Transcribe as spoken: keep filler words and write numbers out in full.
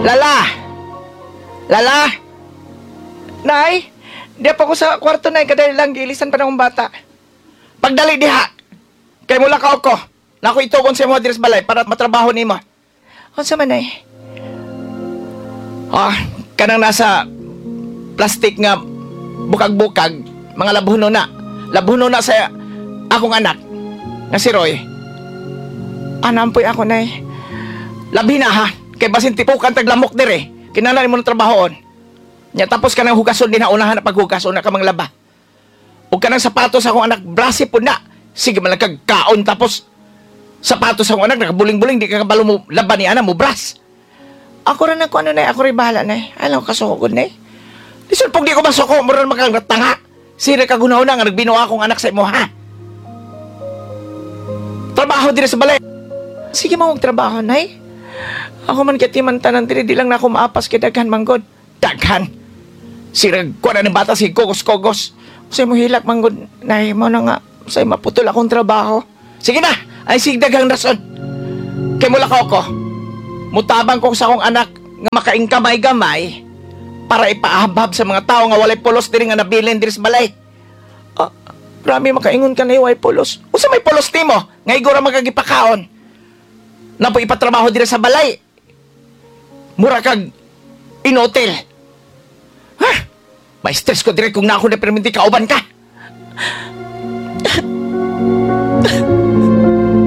Lala! Lala! Nay! Di pa ko sa kwarto na kadali lang gilisan pa na akong bata. Pagdali diha! Kay mula ka ako. Na ako itukon sa mga diris balay para matrabaho ni mo. Kung sa man ay? Ah, kanang nasa plastic nga bukag-bukag, mga labuno na. Labuno na sa akong anak nga si Roy. Anampoy ako na eh. Labi na ha. Kay basin tipukan taglamok dire. Kinahanglan mo ng trabahoon. Nya tapos ka nang hugason din na unahan na paghugas una ka mang laba. Ug kanang sapatos akong anak brasi po na. Sige man lang kag kaon tapos sapatos akong anak nakabuling-buling di ka kabalo mo laban ni ana mo bras. Ako ra na ko ano na ako rin bahala na. Alam ka suko gud na. Lisod pag di ko masuko mo rin makang tanga. Sira ka gunahon nga nagbinuha akong anak sa imo ha. Trabaho dire sa balay. Sige mo trabaho nay. Ako man kiti man tanan diri di lang na ako maapas kay daghan manggod. Daghan. Sirag ko na ng bata si Kogos-Kogos. Say mo hilak manggod nay mo na nga say maputol akong trabaho. Sige na. Ay sig daghang rason. Kay mula ka ako. Mutabang ko sa akong anak nga makaingkamay-gamay para ipaahabhab sa mga tao nga walay pulos diri nga nabilin diri sa balay. Ah, marami makaingon ka na walay pulos. Unsa may pulos nimo nga igora magagipakaon? Na po ipatrabaho diri sa balay. Mura kag inotel. Ha? May stress ko dire kung na ako na perminti kauban ka.